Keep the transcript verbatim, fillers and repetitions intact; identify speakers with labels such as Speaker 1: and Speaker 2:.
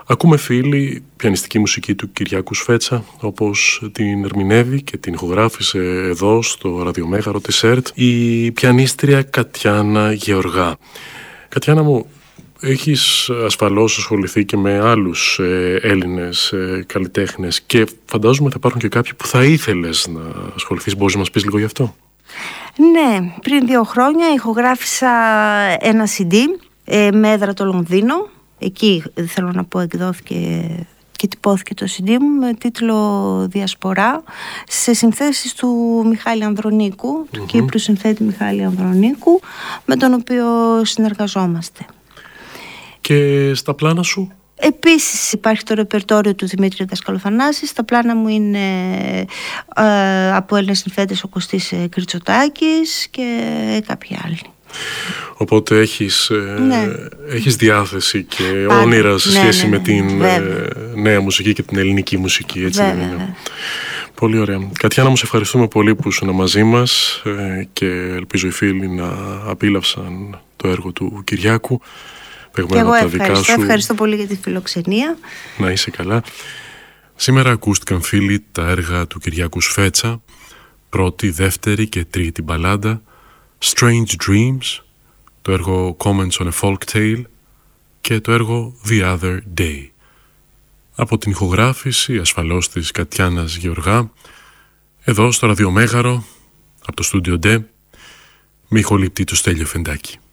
Speaker 1: Ακούμε φίλοι πιανιστική μουσική του Κυριάκου Σφέτσα, όπως την ερμηνεύει και την ηχογράφησε εδώ στο ραδιομέγαρο της ΕΡΤ η πιανίστρια Κατιάνα Γεωργά. Κατιάνα μου, έχεις ασφαλώς ασχοληθεί και με άλλους ε, Έλληνες ε, καλλιτέχνες και φαντάζομαι θα υπάρχουν και κάποιοι που θα ήθελες να ασχοληθείς. Μπορείς να μας πεις λίγο γι' αυτό?
Speaker 2: Ναι, πριν δύο χρόνια ηχογράφησα ένα σι ντι ε, με έδρα το Λονδίνο. Εκεί θέλω να πω εκδόθηκε και τυπώθηκε το σι ντι μου με τίτλο Διασπορά, σε συνθέσεις του Μιχάλη Ανδρονίκου, mm-hmm. του Κύπρου συνθέτη Μιχάλη Ανδρονίκου, με τον οποίο συνεργαζόμαστε.
Speaker 1: Και στα πλάνα σου?
Speaker 2: Επίσης υπάρχει το ρεπερτόριο του Δημήτρη Δασκαλοθανάση. Στα πλάνα μου είναι ε, από Έλληνες συνθέτες ο Κωστής Κριτσοτάκης και κάποιοι άλλοι.
Speaker 1: Οπότε έχεις,
Speaker 2: ναι.
Speaker 1: ε, έχεις διάθεση και
Speaker 2: Πάντα.
Speaker 1: όνειρα σε σχέση
Speaker 2: ναι, ναι,
Speaker 1: με την
Speaker 2: ναι,
Speaker 1: ε, νέα μουσική και την ελληνική μουσική, έτσι
Speaker 2: βέβαια,
Speaker 1: δεν είναι?
Speaker 2: βέβαια.
Speaker 1: Πολύ ωραία. Κατιάνα μου, σε ευχαριστούμε πολύ που ήσουν μαζί μας ε, και ελπίζω οι φίλοι να απίλαυσαν το έργο του Κυριάκου.
Speaker 2: Και εγώ ευχαριστώ, ευχαριστώ πολύ για τη φιλοξενία.
Speaker 1: Να είσαι καλά. Σήμερα ακούστηκαν, φίλοι, τα έργα του Κυριάκου Σφέτσα, πρώτη, δεύτερη και τρίτη μπαλάντα, Strange Dreams, το έργο Comments on a Folk Tale και το έργο The Other Day. Από την ηχογράφηση ασφαλώς της Κατιάνας Γεωργά, εδώ στο ραδιομέγαρο, από το στούντιο Ντε, με ηχολήπτη του Στέλιο Φεντάκη.